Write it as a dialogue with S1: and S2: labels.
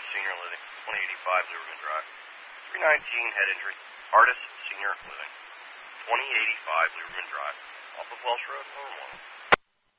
S1: Senior Living, 2085 Lieberman Drive. 319 head injury, Artis Senior Living, 2085 Lieberman Drive, off of Welsh Road, Normal.